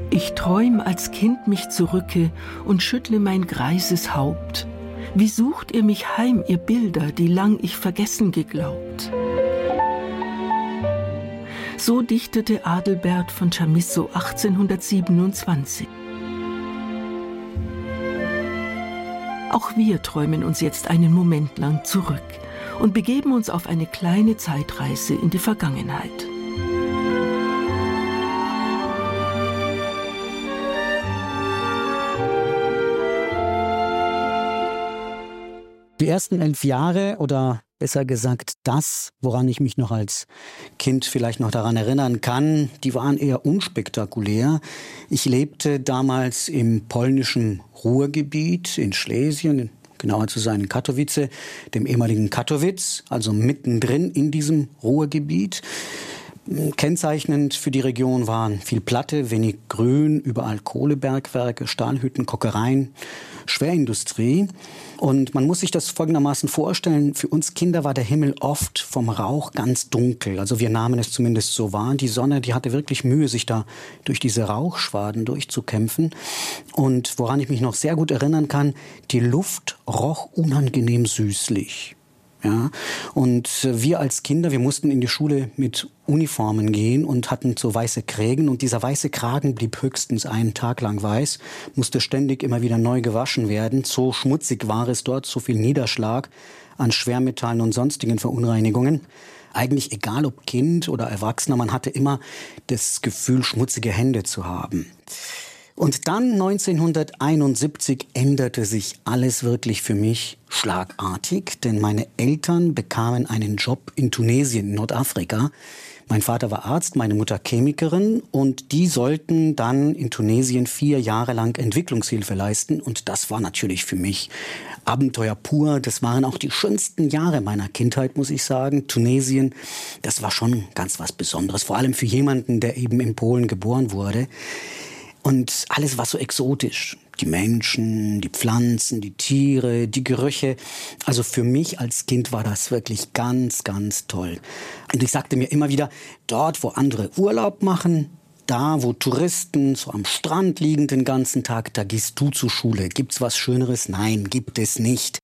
Ich träum als Kind mich zurücke und schüttle mein greises Haupt. Wie sucht ihr mich heim, ihr Bilder, die lang ich vergessen geglaubt? So dichtete Adelbert von Chamisso 1827. Auch wir träumen uns jetzt einen Moment lang zurück und begeben uns auf eine kleine Zeitreise in die Vergangenheit. Die ersten 11 Jahre oder besser gesagt das, woran ich mich noch als Kind vielleicht noch daran erinnern kann, die waren eher unspektakulär. Ich lebte damals im polnischen Ruhrgebiet in Schlesien, genauer zu sein in Katowice, dem ehemaligen Kattowitz, also mittendrin in diesem Ruhrgebiet. Kennzeichnend für die Region waren viel Platte, wenig Grün, überall Kohlebergwerke, Stahlhütten, Kokereien, Schwerindustrie. Und man muss sich das folgendermaßen vorstellen, für uns Kinder war der Himmel oft vom Rauch ganz dunkel. Also wir nahmen es zumindest so wahr. Die Sonne, die hatte wirklich Mühe, sich da durch diese Rauchschwaden durchzukämpfen. Und woran ich mich noch sehr gut erinnern kann, die Luft roch unangenehm süßlich. Ja, und wir als Kinder, wir mussten in die Schule mit Uniformen gehen und hatten so weiße Kragen. Und dieser weiße Kragen blieb höchstens einen Tag lang weiß, musste ständig immer wieder neu gewaschen werden. So schmutzig war es dort, so viel Niederschlag an Schwermetallen und sonstigen Verunreinigungen. Eigentlich egal ob Kind oder Erwachsener, man hatte immer das Gefühl, schmutzige Hände zu haben. Und dann 1971 änderte sich alles wirklich für mich schlagartig, denn meine Eltern bekamen einen Job in Tunesien, in Nordafrika. Mein Vater war Arzt, meine Mutter Chemikerin und die sollten dann in Tunesien 4 Jahre lang Entwicklungshilfe leisten und das war natürlich für mich Abenteuer pur. Das waren auch die schönsten Jahre meiner Kindheit, muss ich sagen. Tunesien, das war schon ganz was Besonderes, vor allem für jemanden, der eben in Polen geboren wurde. Und alles war so exotisch. Die Menschen, die Pflanzen, die Tiere, die Gerüche. Also für mich als Kind war das wirklich ganz, ganz toll. Und ich sagte mir immer wieder, dort, wo andere Urlaub machen, da, wo Touristen so am Strand liegen den ganzen Tag, da gehst du zur Schule. Gibt's was Schöneres? Nein, gibt es nicht.